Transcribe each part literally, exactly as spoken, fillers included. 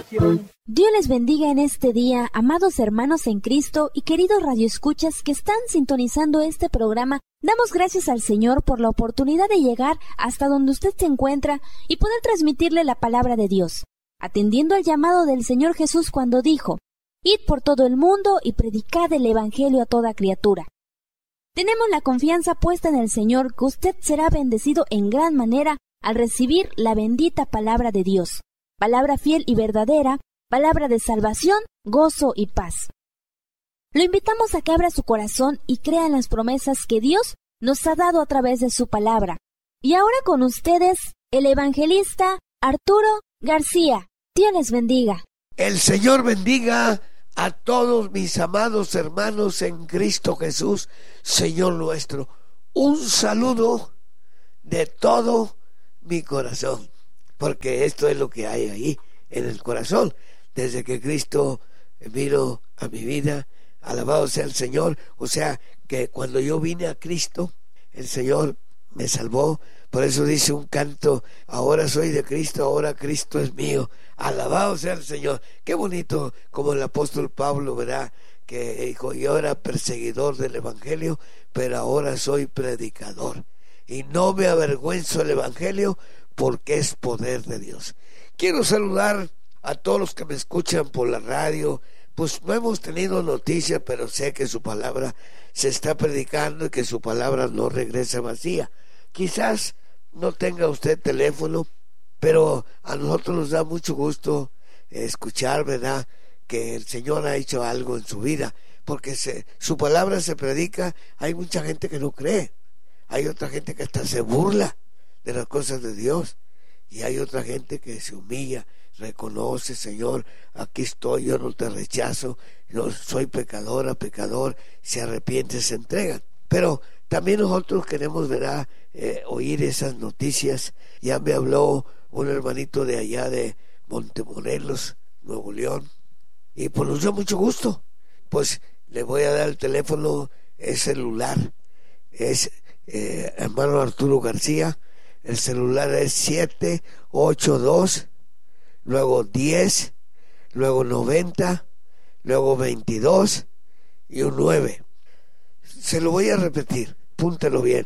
oración. Dios les bendiga en este día, amados hermanos en Cristo y queridos radioescuchas que están sintonizando este programa. Damos gracias al Señor por la oportunidad de llegar hasta donde usted se encuentra y poder transmitirle la palabra de Dios, atendiendo al llamado del Señor Jesús cuando dijo: «Id por todo el mundo y predicad el Evangelio a toda criatura». Tenemos la confianza puesta en el Señor que usted será bendecido en gran manera al recibir la bendita palabra de Dios, palabra fiel y verdadera, palabra de salvación, gozo y paz. Lo invitamos a que abra su corazón y crea en las promesas que Dios nos ha dado a través de su palabra. Y ahora con ustedes, el evangelista Arturo García. Dios les bendiga. El Señor bendiga a todos mis amados hermanos en Cristo Jesús, Señor nuestro. Un saludo de todo mi corazón, porque esto es lo que hay ahí en el corazón. Desde que Cristo vino a mi vida, alabado sea el Señor. O sea que cuando yo vine a Cristo, el Señor me salvó. Por eso dice un canto: ahora soy de Cristo, ahora Cristo es mío. Alabado sea el Señor. Qué bonito, como el apóstol Pablo, ¿verdad? Que dijo: yo era perseguidor del Evangelio, pero ahora soy predicador. Y no me avergüenzo del Evangelio, porque es poder de Dios. Quiero saludar a todos los que me escuchan por la radio. Pues no hemos tenido noticia, pero sé que su palabra se está predicando y que su palabra no regresa vacía. Quizás no tenga usted teléfono, pero a nosotros nos da mucho gusto escuchar, ¿verdad?, que el Señor ha hecho algo en su vida, porque se, su palabra se predica. Hay mucha gente que no cree, hay otra gente que hasta se burla de las cosas de Dios, y hay otra gente que se humilla, reconoce: Señor, aquí estoy, yo no te rechazo, yo soy pecadora, pecador, se arrepiente, se entregan. Pero también nosotros queremos, ¿verdad?, eh, oír esas noticias. Ya me habló un hermanito de allá de Montemorelos, Nuevo León, y pues nos dio mucho gusto. Pues le voy a dar el teléfono, es celular, es eh, hermano Arturo García. El celular es siete ocho dos, luego diez, luego noventa, luego veintidós y un nueve. Se lo voy a repetir, púntelo bien: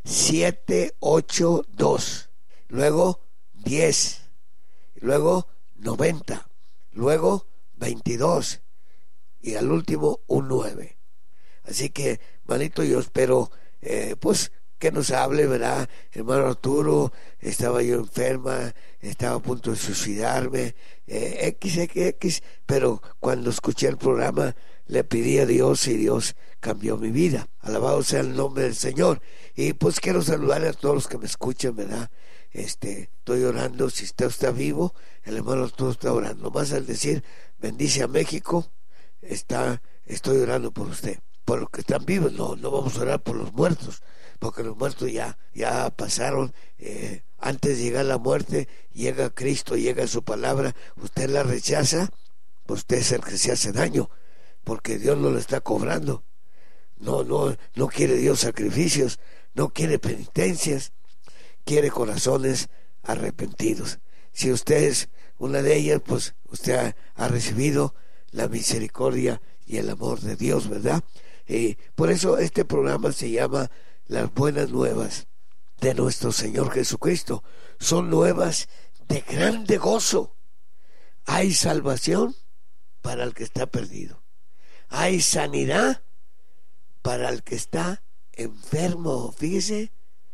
siete ocho dos, luego diez, luego noventa, luego veintidós y al último un nueve. Así que, manito, yo espero eh, pues que nos hable, ¿verdad? Hermano Arturo, estaba yo enferma, estaba a punto de suicidarme, eh, X, X, X, pero cuando escuché el programa le pedí a Dios y Dios cambió mi vida. Alabado sea el nombre del Señor. Y pues quiero saludarle a todos los que me escuchan, ¿verdad? Este, estoy orando. Si usted está vivo, el hermano Arturo está orando. Más al decir bendice a México, está, estoy orando por usted, por los que están vivos. No, no vamos a orar por los muertos, porque los muertos ya, ya pasaron. Eh, antes de llegar la muerte, llega Cristo, llega su palabra. Usted la rechaza, pues usted es el que se hace daño, porque Dios no lo está cobrando. No, no, no quiere Dios sacrificios, no quiere penitencias, quiere corazones arrepentidos. Si usted es una de ellas, pues usted ha, ha recibido la misericordia y el amor de Dios, ¿verdad? Y por eso este programa se llama Las Buenas Nuevas de nuestro Señor Jesucristo. Son nuevas de grande gozo. Hay salvación para el que está perdido. Hay sanidad para el que está enfermo. Fíjese.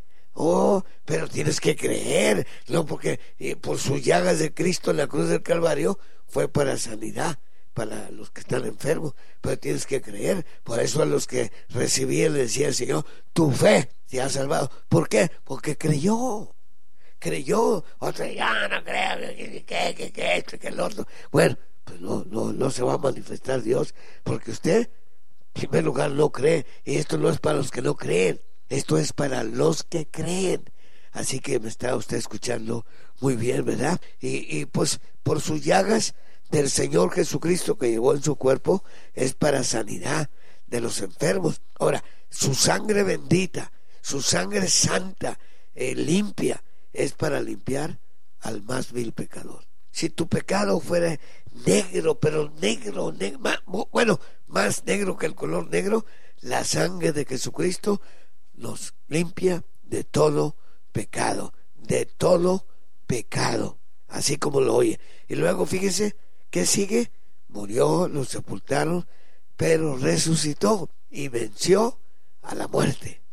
Oh, pero tienes que creer, no, porque eh, por sus llagas de Cristo en la cruz del Calvario fue para sanidad para los que están enfermos, pero tienes que creer. Por eso a los que recibían le decía el Señor: tu fe te ha salvado. ¿Por qué? Porque creyó. Creyó. Otro: ya no creo, que, que, que, que esto, que el otro. Bueno, pues no, no, no se va a manifestar Dios, porque usted en primer lugar no cree, y esto no es para los que no creen, esto es para los que creen. Así que me está usted escuchando muy bien, ¿verdad? Y, y pues por sus llagas del Señor Jesucristo que llevó en su cuerpo es para sanidad de los enfermos. Ahora, su sangre bendita, su sangre santa, eh, limpia, es para limpiar al más vil pecador. si tu pecado fuera negro, pero negro, negro más, bueno, más negro que el color negro, la sangre de Jesucristo nos limpia de todo pecado, de todo pecado, así como lo oye. Y luego fíjese que sigue, murió, lo sepultaron, pero resucitó y venció a la muerte,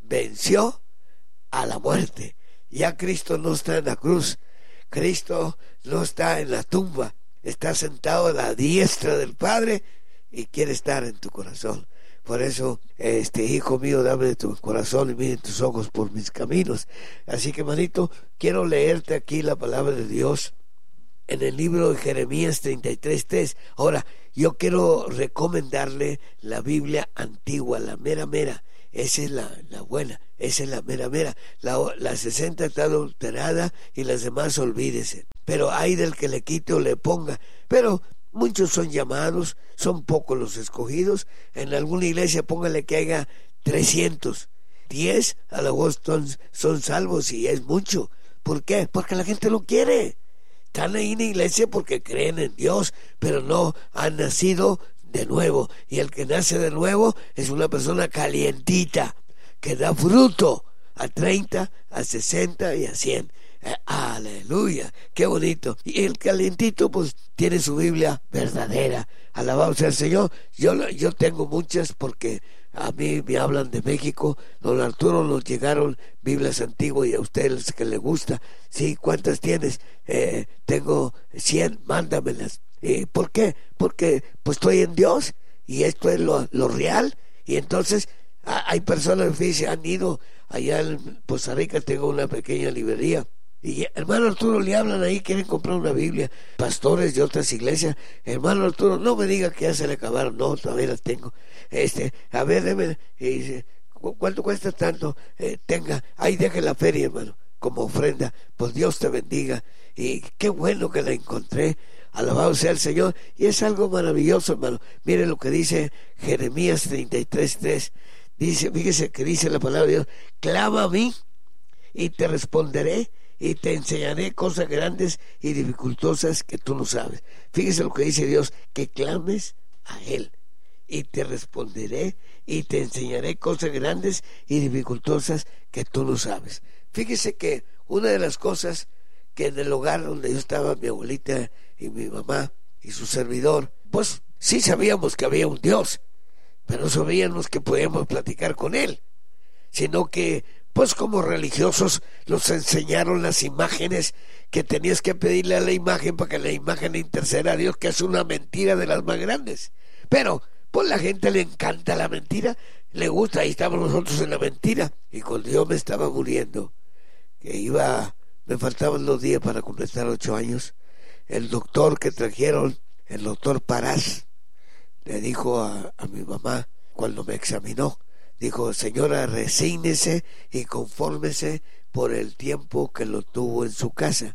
venció a la muerte. Ya Cristo no está en la cruz, Cristo no está en la tumba, está sentado a la diestra del Padre y quiere estar en tu corazón. Por eso, este hijo mío, dame de tu corazón y miren tus ojos por mis caminos. Así que, manito, quiero leerte aquí la palabra de Dios en el libro de Jeremías treinta y tres tres. Ahora, yo quiero recomendarle la Biblia antigua, la mera mera. Esa es la, la buena, esa es la mera mera. La, la sesenta está adulterada y las demás olvídese. Pero hay del que le quite o le ponga. Pero muchos son llamados, son pocos los escogidos. En alguna iglesia póngale que haya trescientos. diez a lo mejor son, son salvos y es mucho. ¿Por qué? Porque la gente lo quiere. Están ahí en la iglesia porque creen en Dios, pero no han nacido de nuevo. Y el que nace de nuevo es una persona calientita, que da fruto a treinta, a sesenta y a cien. Eh, aleluya, qué bonito. Y el calientito pues tiene su Biblia verdadera. Alabado sea el Señor. Yo, yo tengo muchas porque a mí me hablan de México. Don Arturo nos llegaron Biblias antiguas y a ustedes que les gusta. Sí, ¿cuántas tienes? Eh, tengo cien, mándamelas. Eh, ¿Por qué? Porque pues estoy en Dios y esto es lo, lo real. Y entonces a, hay personas que se han ido allá en Costa Rica. Tengo una pequeña librería y hermano Arturo le hablan ahí, quieren comprar una Biblia, pastores de otras iglesias. Hermano Arturo, no me diga que ya se le acabaron. No, todavía las tengo. Este, a ver, déme, y dice, ¿cuánto cuesta tanto? Eh, tenga, ahí deje la feria, hermano, como ofrenda. Pues Dios te bendiga. Y qué bueno que la encontré. Alabado sea el Señor. Y es algo maravilloso, hermano. Mire lo que dice Jeremías treinta y tres tres. Dice, fíjese que dice la palabra de Dios: clama a mí y te responderé y te enseñaré cosas grandes y dificultosas que tú no sabes. Fíjese lo que dice Dios: que clames a Él y te responderé y te enseñaré cosas grandes y dificultosas que tú no sabes. Fíjese que una de las cosas que en el hogar donde yo estaba, mi abuelita y mi mamá y su servidor, pues sí sabíamos que había un Dios, pero no sabíamos que podíamos platicar con Él, sino que pues como religiosos nos enseñaron las imágenes, que tenías que pedirle a la imagen para que la imagen interceda a Dios, que es una mentira de las más grandes. Pero pues la gente le encanta la mentira, le gusta, ahí estábamos nosotros en la mentira. Y cuando yo me estaba muriendo, que iba, me faltaban dos días para completar ocho años, el doctor que trajeron, el doctor Parás, le dijo a, a mi mamá cuando me examinó, dijo: señora, resígnese y confórmese por el tiempo que lo tuvo en su casa.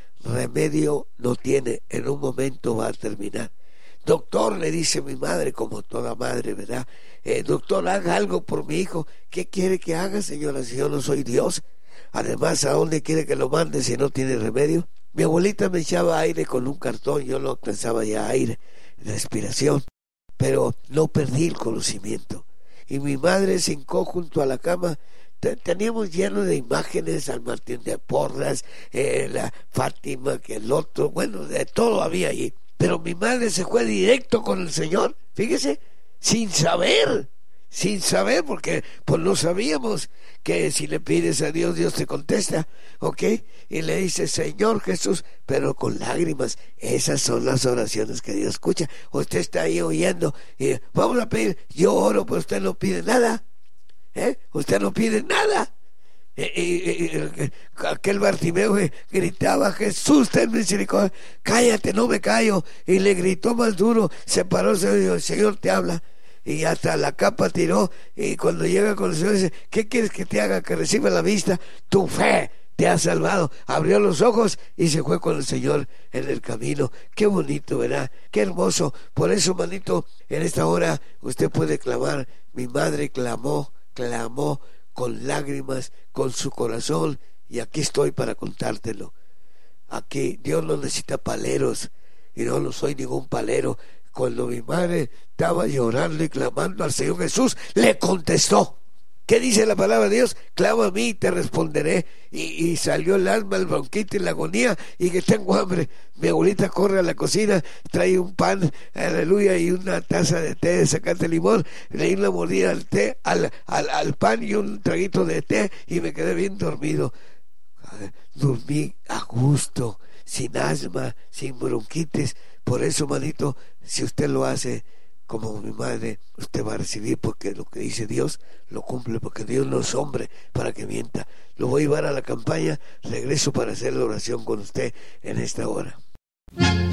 Remedio no tiene, en un momento va a terminar. Doctor, le dice mi madre, como toda madre, ¿verdad? Eh, doctor, haga algo por mi hijo. ¿Qué quiere que haga, señora, si yo no soy Dios? Además, ¿a dónde quiere que lo mande si no tiene remedio? Mi abuelita me echaba aire con un cartón, yo no alcanzaba ya aire, respiración, pero no perdí el conocimiento. Y mi madre se hincó junto a la cama. Teníamos lleno de imágenes, San Martín de Porras, eh, la Fátima, que el otro, bueno, de todo había allí. Pero mi madre se fue directo con el Señor, fíjese, sin saber, sin saber, porque pues no sabíamos que si le pides a Dios, Dios te contesta, ¿ok? Y le dice: Señor Jesús, pero con lágrimas. Esas son las oraciones que Dios escucha. Usted está ahí oyendo y vamos a pedir, yo oro, pero usted no pide nada, ¿eh? Usted no pide nada. Y, y, y, aquel Bartimeo gritaba: Jesús, ten misericordia, cállate, no me callo. Y le gritó más duro, se paró, y dijo: el Señor te habla. Y hasta la capa tiró. Y cuando llega con el Señor dice: ¿qué quieres que te haga? Que reciba la vista. Tu fe te ha salvado. Abrió los ojos y se fue con el Señor en el camino. Qué bonito, ¿verdad? Qué hermoso. Por eso, manito, en esta hora usted puede clamar. Mi madre clamó, clamó con lágrimas, con su corazón, y aquí estoy para contártelo. Aquí Dios no necesita paleros, y no lo soy ningún palero. Cuando mi madre estaba llorando y clamando al Señor Jesús, le contestó. ¿Qué dice la palabra de Dios? Clama a mí y te responderé. Y, y salió el alma, el bronquitis, la agonía, y que tengo hambre. Mi abuelita corre a la cocina, trae un pan, aleluya, y una taza de té de zacate limón. Le di una mordida al té, al, al, al pan y un traguito de té, y me quedé bien dormido. Dormí a gusto, sin asma, sin bronquitis. Por eso, manito, si usted lo hace como mi madre, usted va a recibir, porque lo que dice Dios lo cumple, porque Dios no es hombre para que mienta. Lo voy a llevar a la campaña, regreso para hacer la oración con usted en esta hora.